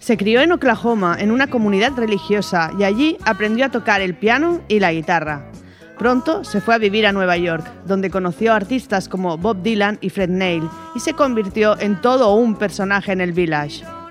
Se crió en Oklahoma, en una comunidad religiosa, y allí aprendió a tocar el piano y la guitarra. Pronto se fue a vivir a Nueva York, donde conoció a artistas como Bob Dylan y Fred Neil, y se convirtió en todo un personaje en el Village.